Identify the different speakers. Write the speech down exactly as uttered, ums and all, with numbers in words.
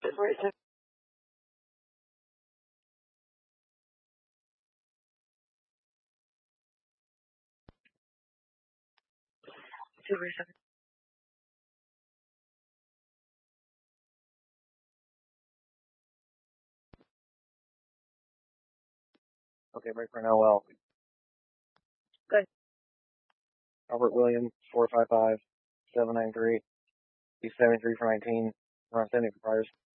Speaker 1: February second. February second.
Speaker 2: Okay, break for an L L.
Speaker 1: Good.
Speaker 2: Albert Williams, four five five, seven nine three, he's seventy-three for nineteen, run seventy for priors.